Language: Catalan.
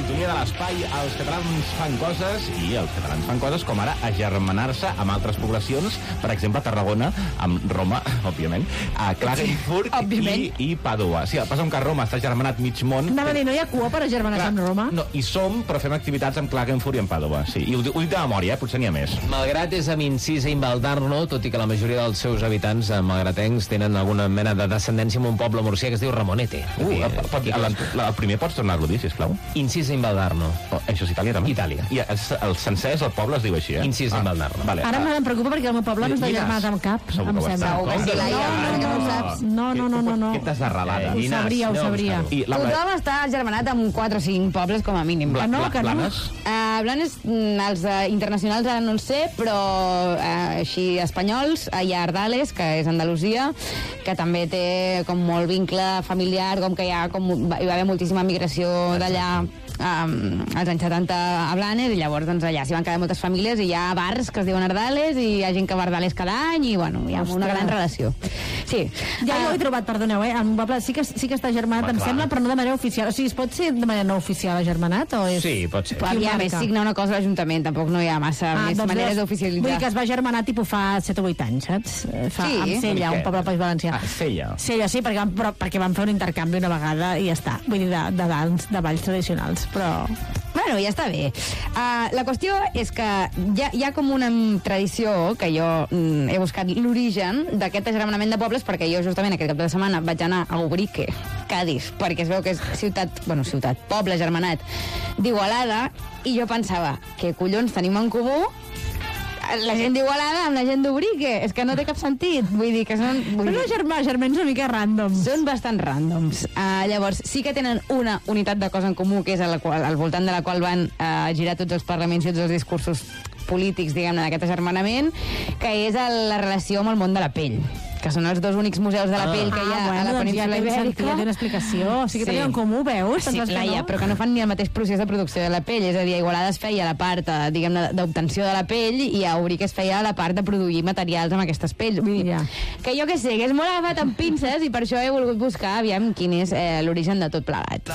sintonia de l'espai. Els catalans fan coses, i els catalans fan coses com ara agermanar-se amb altres poblacions, per exemple, Tarragona, amb Roma, òbviament, a Klagenfurt i Pàdua. Sí, passa que Roma està agermanat mig món. Anava a dir, no hi ha cua per agermanar-se amb Roma? No, hi som, però fem activitats amb Klagenfurt i amb Pàdua. Sí, i ho dic de memòria, potser n'hi ha més. Malgrat és amb incís a Invaldarno, tot i que la majoria dels seus habitants malgratencs tenen alguna mena de descendència amb un poble murcià que es diu Ramonete. El primer pots tornar-lo a dir, sisplau? Incís a Invaldarno. Això és Itàlia, també? Itàlia. I el sencer, el poble es diu així, eh? Incís a Invaldarno. Ara em preocupa perquè el meu poble no està germanat amb cap, em sembla. No. Què t'has arrelat? Ho sabria. Tothom està germanat amb 4 o 5 pobles com a mínim. Blanes? Blanes, els internacionals ara no els sé, però així espanyols, hi ha Ardales, que és Andalusia, que també té com molt vincle familiar, com que hi va haver moltíssima migració d'allà als anys 70 a Blanes, i llavors doncs, allà s'hi van quedar moltes famílies i hi ha bars que es diuen Ardales i hi ha gent que va a Ardales cada any i bueno, hi ha una gran relació. Sí. Ja ho he trobat, perdoneu, el poble sí que està germanat, em sembla, però no de manera oficial. O sigui, es pot ser de manera no oficial agermanat? Sí, pot ser. Aviam, és signar una cosa a l'Ajuntament, tampoc no hi ha massa més maneres d'oficialitzar. Vull dir que es va germanar tipus fa 7 o 8 anys, saps? Amb Sella, un poble del País Valencià. Sella? Sella, sí, perquè van fer un intercanvi una vegada i ja està. Vull dir, de balls tradicionals, però... Bueno, ja està bé. La qüestió és que hi ha com una tradició que jo he buscat l'origen d'aquest agermanament de pobles, perquè jo justament aquest cap de setmana vaig anar a Ubrique, Cádiz, perquè es veu que és poble germanat d'Igualada, i jo pensava, què collons tenim en comú la gent d'Igualada amb la gent d'Ubrique? És que no té cap sentit. Vull dir que són... Però germans una mica ràndoms. Són bastant ràndoms. Llavors, sí que tenen una unitat de cosa en comú, que és al voltant de la qual van girar tots els parlaments i tots els discursos polítics, diguem-ne, d'aquest agermanament, que és la relació amb el món de la pell, que són els 2 únics museus de la pell que hi ha a la península Ibèrica. Ja té una explicació. O sigui que tenen en comú, veus? Sí, Laia, però que no fan ni el mateix procés de producció de la pell. És a dir, a Igualada es feia la part, diguem-ne, d'obtenció de la pell, i a Ubrique es feia la part de produir materials amb aquestes pells. Vull dir, que jo què sé, que és molt agafat amb pinces, i per això he volgut buscar, aviam, quin és l'origen de tot plegat.